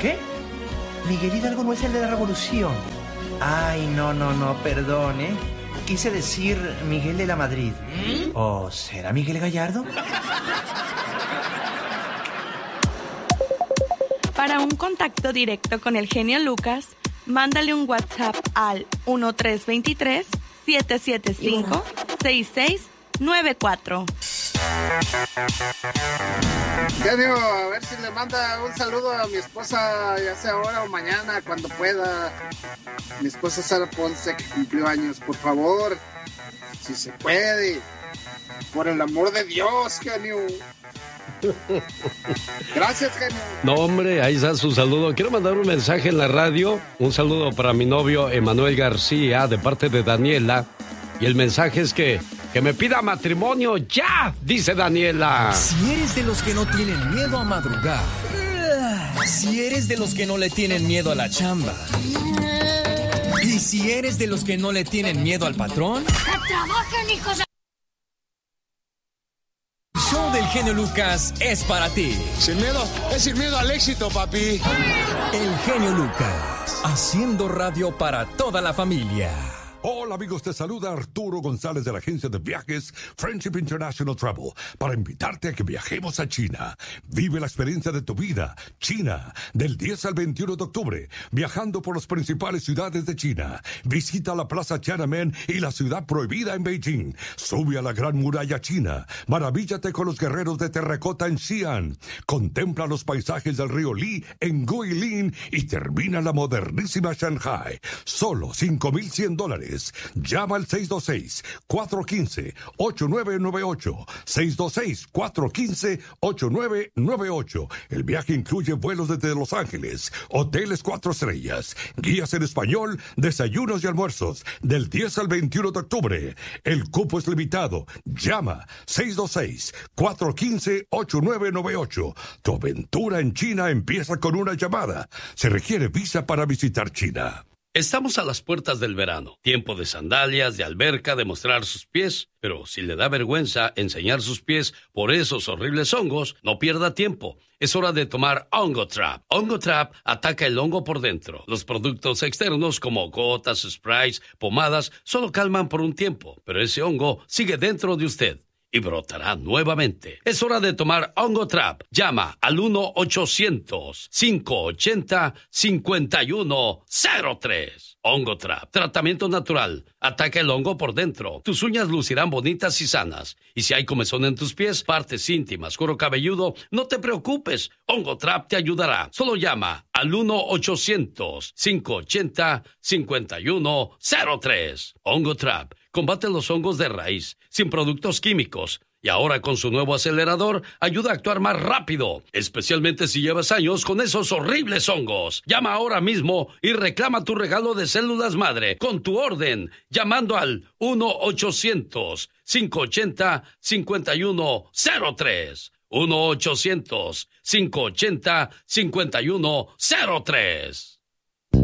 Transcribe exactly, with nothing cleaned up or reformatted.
¿Qué? Miguel Hidalgo no es el de la revolución. Ay, no, no, no, perdón, ¿eh? Quise decir Miguel de la Madrid. ¿O será Miguel Gallardo? Para un contacto directo con el genio Lucas, mándale un WhatsApp al uno tres dos tres, siete siete cinco, seis seis nueve cuatro. Genio, a ver si le manda un saludo a mi esposa, ya sea ahora o mañana, cuando pueda. Mi esposa Sara Ponce, que cumplió años, por favor. Si se puede. Por el amor de Dios, genio. Gracias, genio. No, hombre, ahí está su saludo. Quiero mandar un mensaje en la radio. Un saludo para mi novio Emanuel García, de parte de Daniela. Y el mensaje es que, que me pida matrimonio ya, dice Daniela. Si eres de los que no tienen miedo a madrugar, si eres de los que no le tienen miedo a la chamba, y si eres de los que no le tienen miedo al patrón, ¡que trabajen, hijos de... El show del genio Lucas es para ti. Sin miedo, es sin miedo al éxito, papi. El genio Lucas, haciendo radio para toda la familia. Hola amigos, te saluda Arturo González de la agencia de viajes Friendship International Travel para invitarte a que viajemos a China. Vive la experiencia de tu vida. China, del diez al veintiuno de octubre, viajando por las principales ciudades de China. Visita la Plaza Tiananmen y la ciudad prohibida en Beijing. Sube a la Gran Muralla China. Maravíllate con los guerreros de terracota en Xi'an. Contempla los paisajes del río Li en Guilin y termina la modernísima Shanghai. Solo cinco mil cien dólares. Llama al seis dos seis, cuatro uno cinco, ocho nueve nueve ocho. seis dos seis, cuatro uno cinco, ocho nueve nueve ocho. El viaje incluye vuelos desde Los Ángeles, hoteles cuatro estrellas, guías en español, desayunos y almuerzos, del diez al veintiuno de octubre. El cupo es limitado. Llama seis dos seis, cuatro uno cinco, ocho nueve nueve ocho. Tu aventura en China empieza con una llamada. Se requiere visa para visitar China. Estamos a las puertas del verano, tiempo de sandalias, de alberca, de mostrar sus pies, pero si le da vergüenza enseñar sus pies por esos horribles hongos, no pierda tiempo. Es hora de tomar Ongotrap. Ongotrap ataca el hongo por dentro. Los productos externos como gotas, sprays, pomadas, solo calman por un tiempo, pero ese hongo sigue dentro de usted y brotará nuevamente. Es hora de tomar Ongotrap. Llama al uno ochocientos, cinco ochenta, cincuenta y uno cero tres. Ongotrap, tratamiento natural. Ataca el hongo por dentro. Tus uñas lucirán bonitas y sanas. Y si hay comezón en tus pies, partes íntimas, cuero cabelludo, no te preocupes. Ongotrap te ayudará. Solo llama al uno ochocientos, cinco ochenta, cincuenta y uno cero tres. Ongotrap combate los hongos de raíz, sin productos químicos. Y ahora con su nuevo acelerador, ayuda a actuar más rápido, especialmente si llevas años con esos horribles hongos. Llama ahora mismo y reclama tu regalo de células madre con tu orden, llamando al uno ochocientos, cinco ochenta, cincuenta y uno cero tres. uno ochocientos, cinco ochenta, cincuenta y uno cero tres.